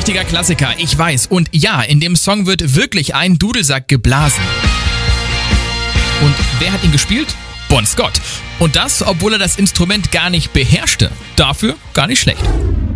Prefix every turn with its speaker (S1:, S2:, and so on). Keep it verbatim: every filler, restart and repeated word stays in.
S1: richtiger Klassiker, ich weiß. Und ja, in dem Song wird wirklich ein Dudelsack geblasen. Und wer hat ihn gespielt? Bon Scott. Und das, obwohl er das Instrument gar nicht beherrschte. Dafür gar nicht schlecht.